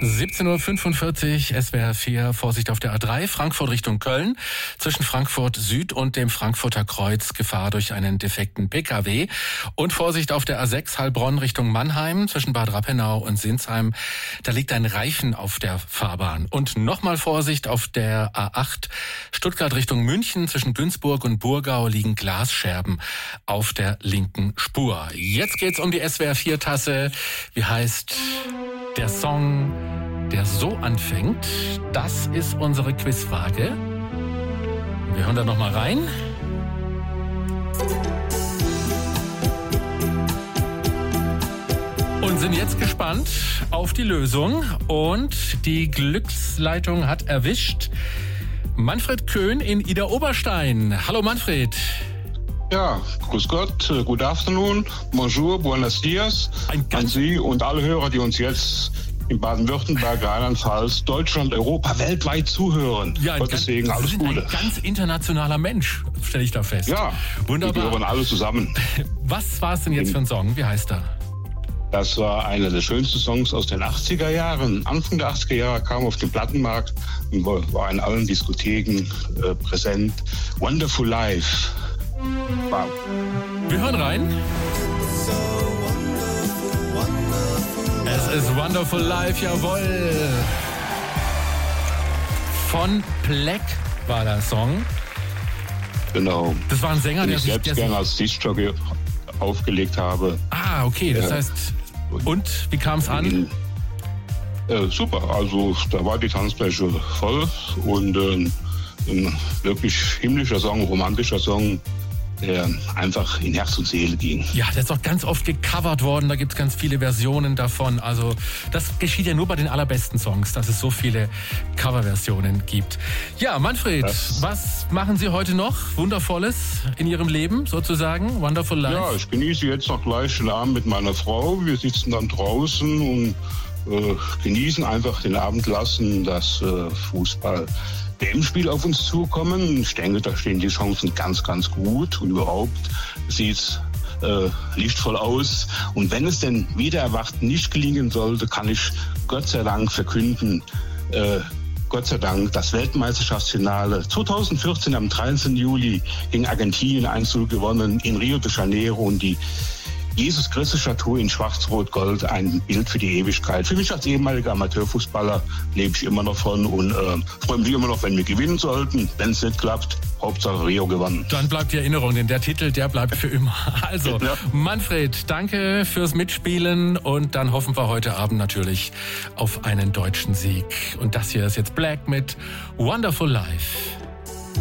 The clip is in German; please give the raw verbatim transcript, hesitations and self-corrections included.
siebzehn Uhr fünfundvierzig, S W R vier, Vorsicht auf der A drei, Frankfurt Richtung Köln. Zwischen Frankfurt Süd und dem Frankfurter Kreuz Gefahr durch einen defekten P K W. Und Vorsicht auf der A sechs, Heilbronn Richtung Mannheim. Zwischen Bad Rappenau und Sinsheim, da liegt ein Reifen auf der Fahrbahn. Und nochmal Vorsicht auf der A acht, Stuttgart Richtung München. Zwischen Günzburg und Burgau liegen Glasscherben auf der linken Spur. Jetzt geht's um die S W R vier Tasse. Wie heißt der Song, der so anfängt? Das ist unsere Quizfrage. Wir hören da noch mal rein. Und sind jetzt gespannt auf die Lösung. Und die Glücksleitung hat erwischt Manfred Köhn in Idar-Oberstein. Hallo Manfred. Ja, grüß Gott, good afternoon, bonjour, buenos dias an Sie und alle Hörer, die uns jetzt in Baden-Württemberg, Rheinland-Pfalz, Deutschland, Europa, weltweit zuhören. Ja, Gottes Segen, alles Sie sind Gute. Ein ganz internationaler Mensch, stelle ich da fest. Ja, wunderbar. Wir gehören alle zusammen. Was war es denn jetzt für ein Song? Wie heißt er? Das war einer der schönsten Songs aus den achtziger Jahren. Anfang der achtziger Jahre kam auf den Plattenmarkt und war in allen Diskotheken äh, präsent. Wonderful Life. Wow. Wir hören rein. Es ist Wonderful Life, jawohl. Von Black war der Song. Genau. Das war ein Sänger, den der ich sich... selbst der gerne als Disc-Jockey aufgelegt habe. Ah, okay, das ja. heißt... Und, wie kam es an? Äh, super, also da war die Tanzfläche voll und äh, ein wirklich himmlischer Song, romantischer Song, der einfach in Herz und Seele ging. Ja, der ist auch ganz oft gecovert worden, da gibt es ganz viele Versionen davon. Also das geschieht ja nur bei den allerbesten Songs, dass es so viele Coverversionen gibt. Ja, Manfred, das was machen Sie heute noch Wundervolles in Ihrem Leben sozusagen? Wonderful Life? Ja, ich genieße jetzt noch gleich den Abend mit meiner Frau. Wir sitzen dann draußen und äh, genießen einfach den Abend, lassen das äh, Fußball W M-Spiel auf uns zukommen. Ich denke, da stehen die Chancen ganz, ganz gut und überhaupt sieht es äh, lichtvoll aus. Und wenn es denn wieder erwacht nicht gelingen sollte, kann ich Gott sei Dank verkünden, äh, Gott sei Dank das Weltmeisterschaftsfinale zweitausendvierzehn am dreizehnten Juli gegen Argentinien eins zu null gewonnen in Rio de Janeiro und die Jesus Christus Statue in Schwarz-Rot-Gold, ein Bild für die Ewigkeit. Für mich als ehemaliger Amateurfußballer lebe ich immer noch von und äh, freue mich immer noch, wenn wir gewinnen sollten. Wenn es nicht klappt, Hauptsache Rio gewonnen. Dann bleibt die Erinnerung, denn der Titel, der bleibt für immer. Also, ja. Manfred, danke fürs Mitspielen und dann hoffen wir heute Abend natürlich auf einen deutschen Sieg. Und das hier ist jetzt Black mit Wonderful Life.